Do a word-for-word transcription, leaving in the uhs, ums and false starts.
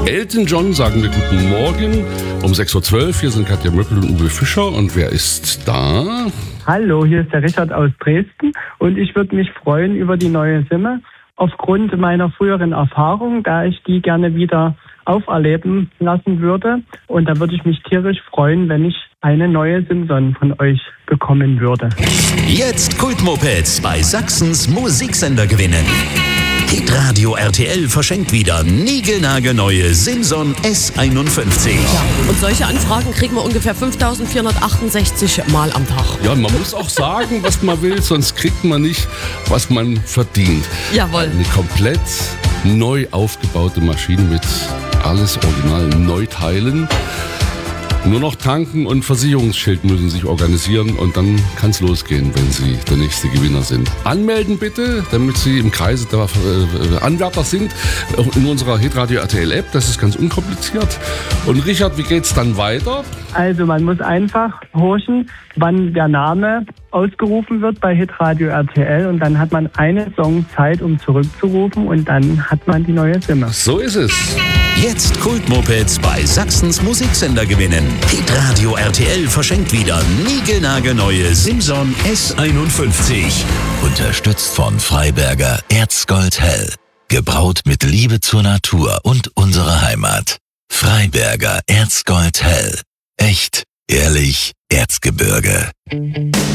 Elton John sagen wir guten Morgen um sechs Uhr zwölf. Hier sind Katja Möppel und Uwe Fischer. Und wer ist da? Hallo, hier ist der Richard aus Dresden und ich würde mich freuen über die neue Simme. Aufgrund meiner früheren Erfahrung, da ich die gerne wieder auferleben lassen würde. Und da würde ich mich tierisch freuen, wenn ich eine neue Simson von euch bekommen würde. Jetzt Kultmopeds bei Sachsens Musiksender gewinnen. Hitradio R T L verschenkt wieder niegelnagelneue Simson S einundfünfzig. Ja, und solche Anfragen kriegen wir ungefähr fünftausendvierhundertachtundsechzig Mal am Tag. Ja, man muss auch sagen, was man will, sonst kriegt man nicht, was man verdient. Jawohl. Eine komplett neu aufgebaute Maschine mit alles original Neuteilen. Nur noch tanken und Versicherungsschild müssen sich organisieren und dann kann es losgehen, wenn Sie der nächste Gewinner sind. Anmelden bitte, damit Sie im Kreise der äh, Anwärter sind, in unserer Hitradio R T L App. Das ist ganz unkompliziert. Und Richard, wie geht's dann weiter? Also man muss einfach horchen, wann der Name ausgerufen wird bei Hitradio R T L und dann hat man eine Song Zeit, um zurückzurufen und dann hat man die neue Stimme. So ist es. Jetzt Kultmopeds bei Sachsens Musiksender gewinnen. Hitradio R T L verschenkt wieder niegelnagelneue Simson S einundfünfzig. Unterstützt von Freiberger Erzgold Hell. Gebraut mit Liebe zur Natur und unserer Heimat. Freiberger Erzgold Hell. Echt, ehrlich, Erzgebirge.